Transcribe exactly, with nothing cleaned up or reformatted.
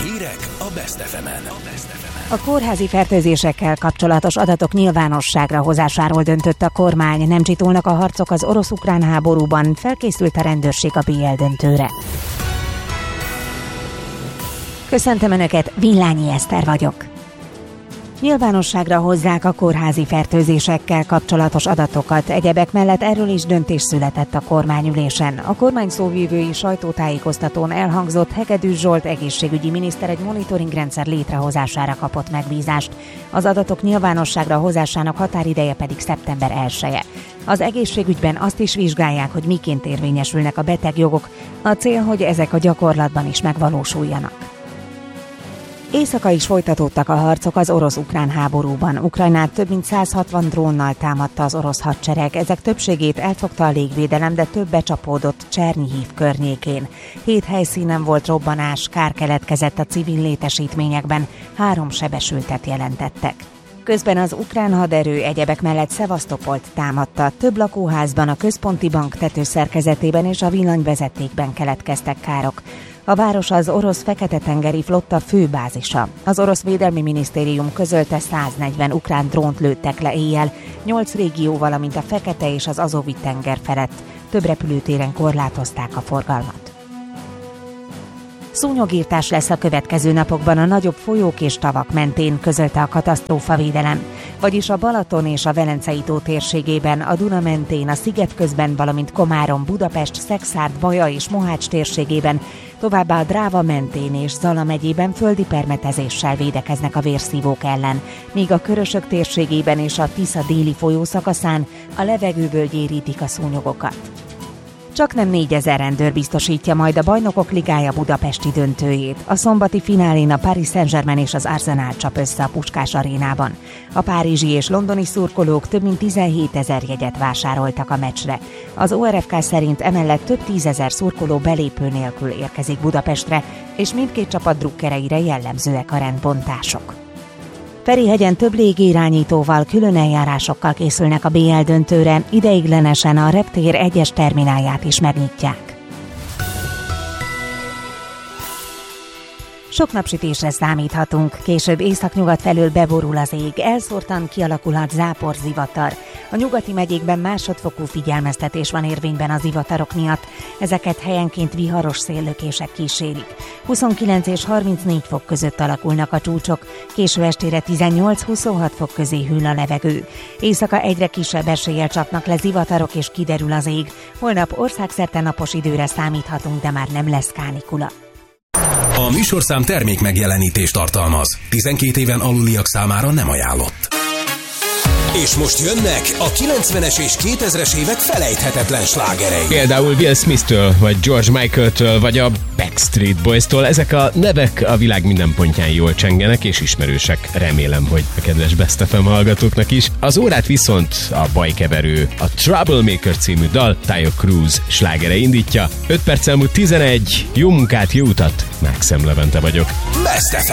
Hírek a Best ef emen. A kórházi fertőzésekkel kapcsolatos adatok nyilvánosságra hozásáról döntött a kormány. Nem csitulnak a harcok az orosz-ukrán háborúban, felkészült a rendőrség a bé el döntőre. Köszöntöm Önöket, Villányi Eszter vagyok. Nyilvánosságra hozzák a kórházi fertőzésekkel kapcsolatos adatokat. Egyebek mellett erről is döntés született a kormányülésen. A kormány szóvivői sajtótájékoztatón elhangzott, Hegedűs Zsolt egészségügyi miniszter egy monitoringrendszer létrehozására kapott megbízást. Az adatok nyilvánosságra hozásának határideje pedig szeptember elseje. Az egészségügyben azt is vizsgálják, hogy miként érvényesülnek a betegjogok. A cél, hogy ezek a gyakorlatban is megvalósuljanak. Éjszaka is folytatódtak a harcok az orosz-ukrán háborúban. Ukrajnát több mint száz hatvan drónnal támadta az orosz hadsereg. Ezek többségét elfogta a légvédelem, de több becsapódott Csernyihív környékén. Hét helyszínen volt robbanás, kár keletkezett a civil létesítményekben, három sebesültet jelentettek. Közben az ukrán haderő egyebek mellett Szevasztopolt támadta. Több lakóházban, a központi bank tetőszerkezetében és a villanyvezetékben keletkeztek károk. A város az orosz Fekete-tengeri flotta főbázisa. Az orosz védelmi minisztérium közölte, száznegyven ukrán drónt lőttek le éjjel, nyolc régió, valamint a Fekete és az Azovi-tenger felett. Több repülőtéren korlátozták a forgalmat. Szúnyogírtás lesz a következő napokban a nagyobb folyók és tavak mentén, közölte a katasztrófavédelem. Vagyis a Balaton és a Velencei-tó térségében, a Duna mentén, a Szigetközben, valamint Komárom, Budapest, Szekszárd, Baja és Mohács térségében, továbbá a Dráva mentén és Zala megyében földi permetezéssel védekeznek a vérszívók ellen, míg a Körösök térségében és a Tisza déli folyószakaszán a levegőből gyérítik a szúnyogokat. Csak nem négyezer rendőr biztosítja majd a Bajnokok Ligája budapesti döntőjét. A szombati finálén a Paris Saint-Germain és az Arsenal csap össze a Puskás arénában. A párizsi és londoni szurkolók több mint tizenhétezer jegyet vásároltak a meccsre. Az o er ef ká szerint emellett több tízezer szurkoló belépő nélkül érkezik Budapestre, és mindkét csapat drukkereire jellemzőek a rendbontások. Ferihegyen több légirányítóval, külön eljárásokkal készülnek a bé el döntőre, ideiglenesen a reptér egyes terminálját is megnyitják. Sok napsütésre számíthatunk, később északnyugat felől beborul az ég, elszórtan kialakulhat záporzivatar. A nyugati megyékben másodfokú figyelmeztetés van érvényben az zivatarok miatt, ezeket helyenként viharos széllökések kísérik. huszonkilenc és harmincnégy fok között alakulnak a csúcsok, késő estére tizennyolc-huszonhat fok közé hűl a levegő. Éjszaka egyre kisebb eséllyel csapnak le zivatarok és kiderül az ég. Holnap országszerte napos időre számíthatunk, de már nem lesz kánikula. A műsorszám termék megjelenítést tartalmaz. tizenkét éven aluliak számára nem ajánlott. És most jönnek a kilencvenes és kétezres évek felejthetetlen slágerei. Például Will Smith-től, vagy George Michael-től, vagy a Backstreet Boys-tól. Ezek a nevek a világ minden pontján jól csengenek és ismerősek. Remélem, hogy a kedves Best ef em hallgatóknak is. Az órát viszont a bajkeverő, a Troublemaker című dal Taio Cruz slágere indítja. öt perc elmúlt tizenegy. Jó munkát, jó utat! Mákszem Levente vagyok. Best ef